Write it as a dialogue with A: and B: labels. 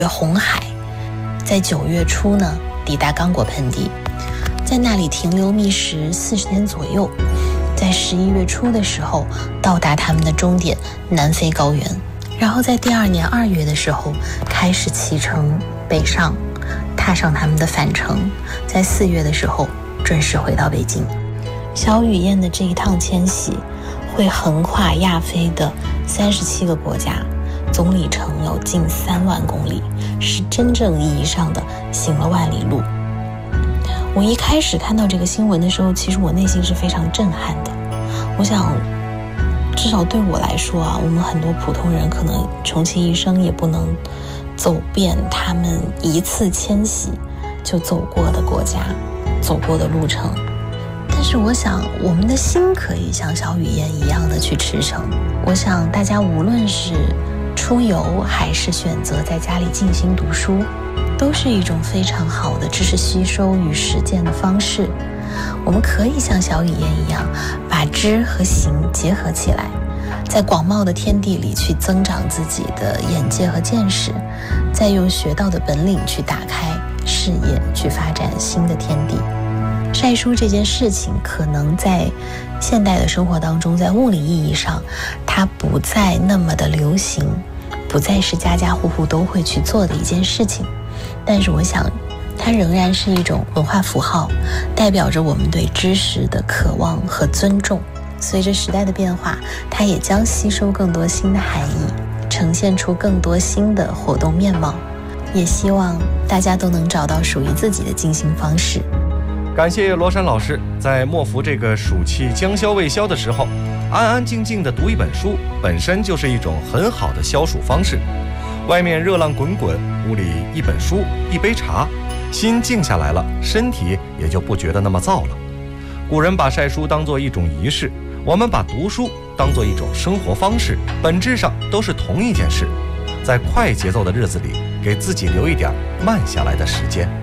A: 红海，在9月初呢抵达刚果盆地，在那里停留觅食40天左右，在11月初的时候到达他们的终点南非高原，然后在第2年2月的时候开始启程北上，踏上他们的返程，在4月的时候准时回到北京。小雨燕的这一趟迁徙会横跨亚非的37个国家，总里程有近3万公里，是真正意义上的行了万里路。我一开始看到这个新闻的时候，其实我内心是非常震撼的。我想至少对我来说啊，我们很多普通人可能穷其一生也不能走遍他们一次迁徙就走过的国家，走过的路程。但是我想我们的心可以像小雨燕一样的去驰骋。我想大家无论是出游还是选择在家里静心读书，都是一种非常好的知识吸收与实践的方式。我们可以像小雨燕一样，把知和行结合起来，在广袤的天地里去增长自己的眼界和见识，再用学到的本领去打开视野，去发展新的天地。晒书这件事情可能在现代的生活当中，在物理意义上它不再那么的流行，不再是家家户户都会去做的一件事情，但是我想它仍然是一种文化符号，代表着我们对知识的渴望和尊重。随着时代的变化，它也将吸收更多新的含义，呈现出更多新的活动面貌。也希望大家都能找到属于自己的进行方式。
B: 感谢罗珊老师，在莫服这个暑气将消未消的时候，安安静静的读一本书，本身就是一种很好的消暑方式。外面热浪滚滚，屋里一本书一杯茶，心静下来了，身体也就不觉得那么燥了。古人把晒书当作一种仪式，我们把读书当作一种生活方式，本质上都是同一件事。在快节奏的日子里，给自己留一点慢下来的时间。